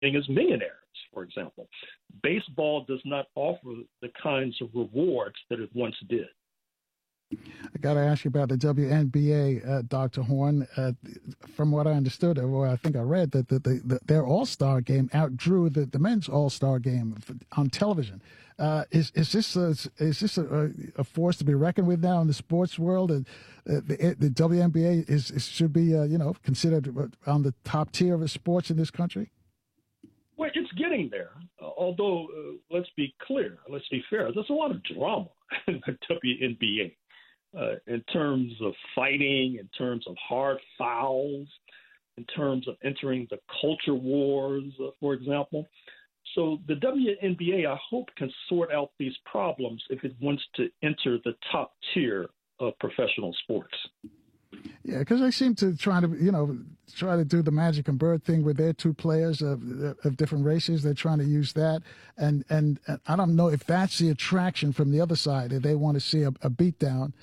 as millionaires, for example. Baseball does not offer the kinds of rewards that it once did. I got to ask you about the WNBA, Dr. Horn. From what I understood, or I think I read, that their All-Star game outdrew the men's All-Star game on television. Is this a force to be reckoned with now in the sports world? And the WNBA should be considered on the top tier of sports in this country. Well, it's getting there. Although, let's be clear, let's be fair. There's a lot of drama in the WNBA. In terms of fighting, in terms of hard fouls, in terms of entering the culture wars, for example. So the WNBA, I hope, can sort out these problems if it wants to enter the top tier of professional sports. Yeah, because they seem to try to do the Magic and Bird thing with their two players of different races. They're trying to use that, and I don't know if that's the attraction from the other side. If they want to see a beatdown,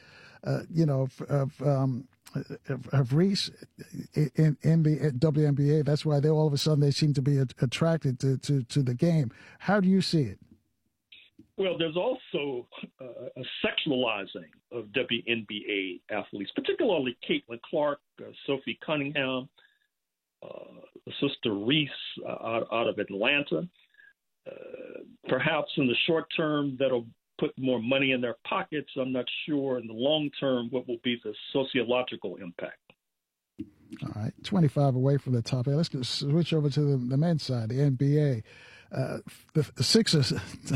of Reese in the WNBA. That's why all of a sudden they seem to be attracted to the game. How do you see it? Well, there's also a sexualizing of WNBA athletes, particularly Caitlin Clark, Sophie Cunningham, Sister Reese out of Atlanta. Perhaps in the short term, that'll put more money in their pockets. I'm not sure in the long term what will be the sociological impact. All right, 25 away from the top. Let's switch over to the men's side, the NBA. The Sixers,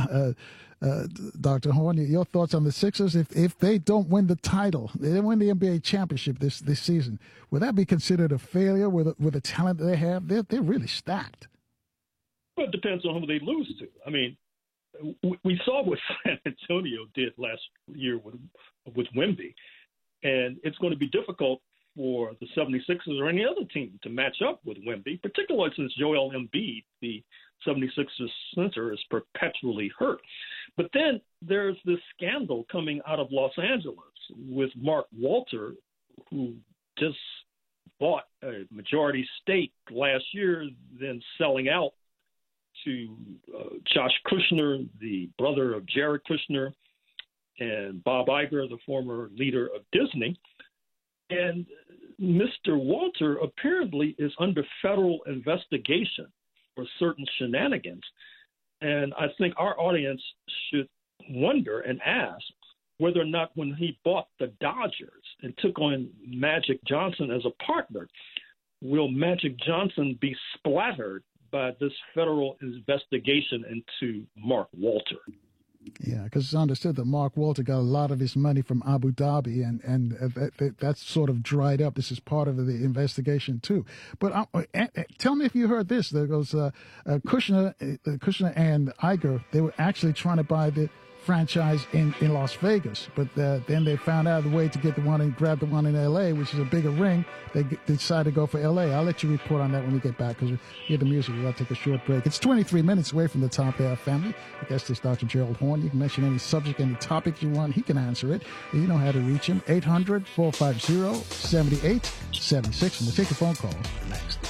Dr. Horn, your thoughts on the Sixers? If they don't win the title, they didn't win the NBA championship this season, would that be considered a failure with the talent they have? They're really stacked. Well, it depends on who they lose to. I mean, we saw what San Antonio did last year with Wemby, and it's going to be difficult for the 76ers or any other team to match up with Wemby, particularly since Joel Embiid, the 76ers center, is perpetually hurt. But then there's this scandal coming out of Los Angeles with Mark Walter, who just bought a majority stake last year, then selling out to Josh Kushner, the brother of Jared Kushner, and Bob Iger, the former leader of Disney. And Mr. Walter apparently is under federal investigation for certain shenanigans. And I think our audience should wonder and ask whether or not when he bought the Dodgers and took on Magic Johnson as a partner, will Magic Johnson be splattered by this federal investigation into Mark Walter? Yeah, because it's understood that Mark Walter got a lot of his money from Abu Dhabi, and that's sort of dried up. This is part of the investigation too. But tell me if you heard this. There goes Kushner and Iger. They were actually trying to buy the franchise in Las Vegas, but then they found out the way to get the one and grab the one in L.A., which is a bigger ring. They decided to go for L.A. I'll let you report on that when we get back, because we hear the music. We've got to take a short break. It's 23 minutes away from the Top Air family. I guess this Dr. Gerald Horn. You can mention any subject, any topic you want. He can answer it. You know how to reach him. 800-450-7876. And we'll take your phone calls next.